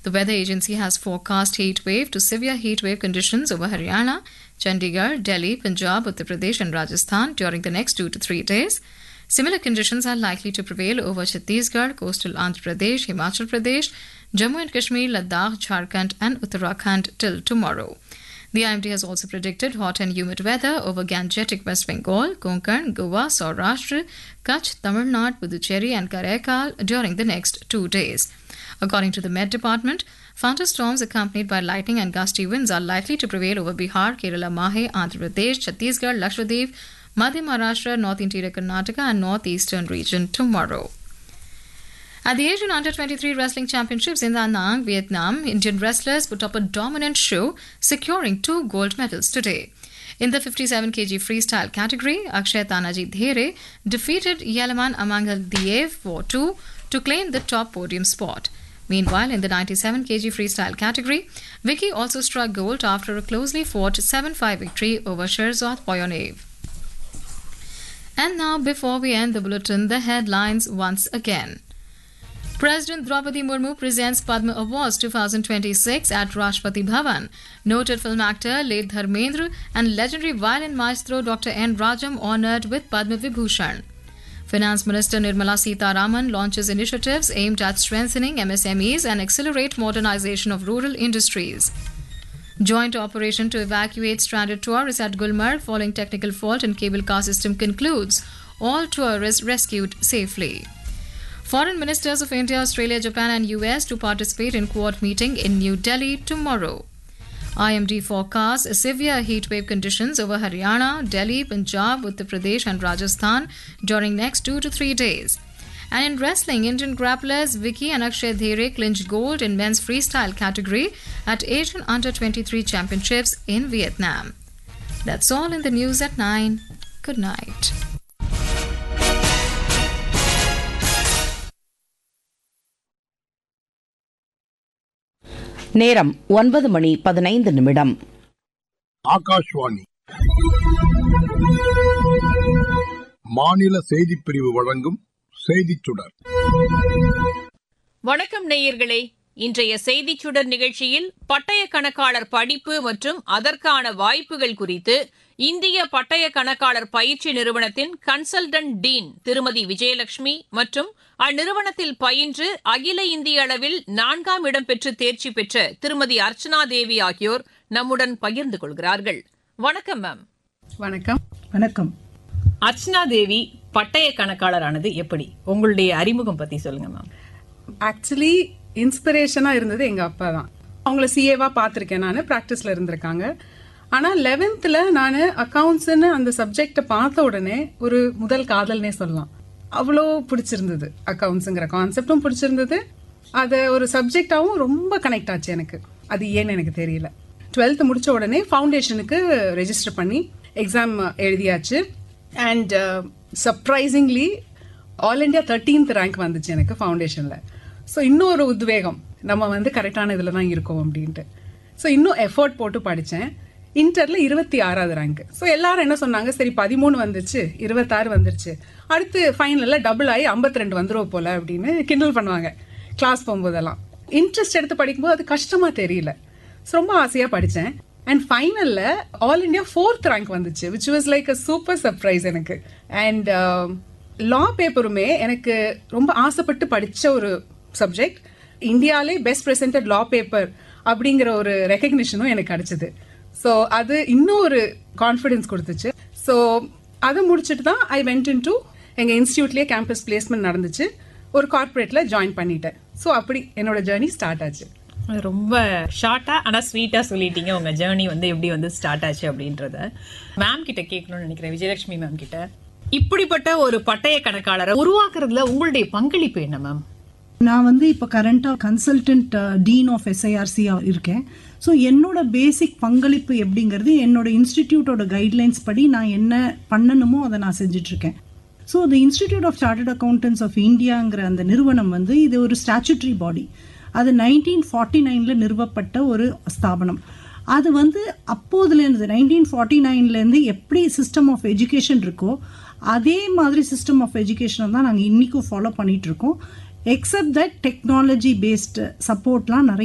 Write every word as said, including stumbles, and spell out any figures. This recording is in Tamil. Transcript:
The weather agency has forecast heat wave to severe heat wave conditions over Haryana, Chandigarh, Delhi, Punjab, Uttar Pradesh and Rajasthan during the next two to three days. Similar conditions are likely to prevail over Chhattisgarh, coastal Andhra Pradesh, Himachal Pradesh, Jammu and Kashmir, Ladakh, Jharkhand and Uttarakhand till tomorrow. The I M D has also predicted hot and humid weather over Gangetic West Bengal, Konkan, Goa, Saurashtra, Kutch, Tamil Nadu, Puducherry and Karaikal during the next two days. According to the Met Department, thunderstorms accompanied by lightning and gusty winds are likely to prevail over Bihar, Kerala, Mahe, Andhra Pradesh, Chhattisgarh, Lakshadweep, Madhya Maharashtra, North Interior Karnataka and Northeastern region tomorrow. At the Asian Under twenty-three Wrestling Championships in Da Nang, Vietnam, Indian wrestlers put up a dominant show, securing two gold medals today. In the fifty-seven kilogram freestyle category, Akshay Tanaji Dhere defeated Yelaman Amangal Diev for two to claim the top podium spot. Meanwhile, in the ninety-seven kilogram freestyle category, Vicky also struck gold after a closely fought seven five victory over Sherzad Poyonev. And now, before we end the bulletin, the headlines once again. President Draupadi Murmu presents Padma Awards twenty twenty-six at Rashtrapati Bhavan. Noted film actor Late Dharmendra and legendary violin maestro Doctor N. Rajam honoured with Padma Vibhushan. Finance Minister Nirmala Sitharaman launches initiatives aimed at strengthening M S M Es and accelerate modernization of rural industries. Joint operation to evacuate stranded tourists at Gulmarg following technical fault in cable car system concludes. All tourists rescued safely. Foreign ministers of India, Australia, Japan and U S to participate in Quad meeting in New Delhi tomorrow. I M D forecasts severe heatwave conditions over Haryana, Delhi, Punjab, Uttar Pradesh and Rajasthan during next two to three days. And in wrestling, Indian grapplers Vicky and Akshay Dhere clinched gold in men's freestyle category at Asian Under twenty-three Championships in Vietnam. That's all in the news at nine. Good night. நேரம் ஒன்பது மணி பதினைந்து நிமிடம். ஆகாஷ்வாணி மாநில செய்திப் பிரிவு வழங்கும் செய்திச் சுடர். வணக்கம் நேயர்களே, இன்றைய செய்திச் சுடர் நிகழ்ச்சியில் பட்டய கணக்காளர் படிப்பு மற்றும் அதற்கான வாய்ப்புகள் குறித்து இந்திய பட்டய கணக்காளர் பயிற்சி நிறுவனத்தின் கன்சல்டன்ட் டீன் திருமதி விஜயலட்சுமி மற்றும் அந்நிறுவனத்தில் பயின்று அகில இந்திய அளவில் நான்காம் இடம் பெற்று தேர்ச்சி பெற்ற திருமதி அர்ச்சனா தேவி ஆகியோர் நம்முடன் பகிர்ந்து கொள்கிறார்கள். வணக்கம் மேம். வணக்கம். வணக்கம். அர்ச்சனா தேவி பட்டய கணக்காளரானது எப்படி? உங்களுடைய அறிமுகம் பத்தி சொல்லுங்க மேம். ஆக்சுவலி இன்ஸ்பிரேஷனா இருந்தது எங்க அப்பா தான். அவங்கள சிஏவா பார்த்திருக்கேன், நான் பிராக்டிஸ்ல இருந்திருக்காங்க. ஆனா லெவன்த்ல நான் அக்கவுண்ட்ஸ்ன்னு அந்த சப்ஜெக்ட பார்த்த உடனே ஒரு முதல் காதல்னே சொல்லலாம். அவ்வளோ பிடிச்சிருந்தது. அக்கவுண்ட்ஸுங்கிற கான்செப்டும் பிடிச்சிருந்தது. அது ஒரு சப்ஜெக்டாவும் ரொம்ப கனெக்ட் ஆச்சு எனக்கு. அது ஏன்னு எனக்கு தெரியல. டுவெல்த் முடிச்ச உடனே ஃபவுண்டேஷனுக்கு ரெஜிஸ்டர் பண்ணி எக்ஸாம் எழுதியாச்சு. And surprisingly all India thirteenth rank வந்துச்சு எனக்கு ஃபவுண்டேஷன்ல. ஸோ இன்னும் ஒரு உத்வேகம், நம்ம வந்து கரெக்டான இதில் தான் இருக்கோம் அப்படின்ட்டு. ஸோ இன்னும் எஃபர்ட் போட்டு படித்தேன். இன்டர்ல இருபத்தி ஆறாவது ரேங்க். ஸோ எல்லாரும் என்ன சொன்னாங்க, சரி பதிமூணு வந்துச்சு, இருபத்தாறு வந்துருச்சு, அடுத்து ஃபைனல்ல டபுள் ஆகி ஐம்பத்தி ரெண்டு வந்துருவோம் போல அப்படின்னு கிண்டல் பண்ணுவாங்க கிளாஸ் போகும்போதெல்லாம். இன்ட்ரெஸ்ட் எடுத்து படிக்கும்போது அது கஷ்டமா தெரியல. ரொம்ப ஆசையா படித்தேன். And ஃபைனல்ல all India fourth rank வந்துச்சு, which was like a super surprise எனக்கு. அண்ட் லா பேப்பருமே எனக்கு ரொம்ப ஆசைப்பட்டு படிச்ச ஒரு சப்ஜெக்ட். இந்தியாவிலே பெஸ்ட் பிரசன்டட் லா பேப்பர் அப்படிங்கிற ஒரு ரெகக்னிஷனும் எனக்கு கிடைச்சது. ஸோ அது இன்னும் ஒரு கான்ஃபிடன்ஸ் கொடுத்துச்சு. ஸோ அதை முடிச்சுட்டு தான் ஐ வென்ட் இன் டு எங்கள் இன்ஸ்டியூட்லேயே கேம்பஸ் பிளேஸ்மெண்ட் நடந்துச்சு. ஒரு கார்பரேட்ல ஜாயின் பண்ணிட்டேன். ஸோ அப்படி என்னோட ஜேர்னி ஸ்டார்ட் ஆச்சு. ரொம்ப ஷார்ட்டா ஆனா ஸ்வீட்டா சொல்லிட்டீங்க உங்க ஜேர்னி வந்து எப்படி வந்து ஸ்டார்ட் ஆச்சு அப்படின்றத. மேம் கிட்ட கேட்கணும்னு நினைக்கிறேன், விஜயலட்சுமி மேம் கிட்ட. இப்படிப்பட்ட ஒரு பட்டய கணக்காளரை உருவாக்குறதுல உங்களுடைய பங்களிப்பு என்ன மேம்? நான் வந்து இப்போ கரண்டாக கன்சல்டன்ட் டீன் ஆஃப் எஸ்ஐஆர்சி இருக்கேன். ஸோ என்னோட பேசிக் பங்களிப்பு எப்படிங்கிறது என்னோட இன்ஸ்டிடியூட்டோட கைட்லைன்ஸ் படி நான் என்ன பண்ணணுமோ அதை நான் செஞ்சிட்ருக்கேன். So the institute of chartered accountants of இந்தியாங்கிற அந்த நிறுவனம் வந்து இது ஒரு ஸ்டாச்சுட்டரி பாடி. அது நைன்டீன் ஃபார்ட்டி நைனில் நிறுவப்பட்ட ஒரு ஸ்தாபனம். அது வந்து அப்போதுலேருந்து நைன்டீன் ஃபார்ட்டி நைன்லேருந்து எப்படி சிஸ்டம் ஆஃப் எஜுகேஷன் இருக்கோ அதே மாதிரி சிஸ்டம் ஆஃப் எஜுகேஷனை தான் நாங்கள் இன்றைக்கும் ஃபாலோ பண்ணிகிட்ருக்கோம். எக்ஸப்ட் தட் டெக்னாலஜி பேஸ்டு சப்போர்ட்லாம் நிறைய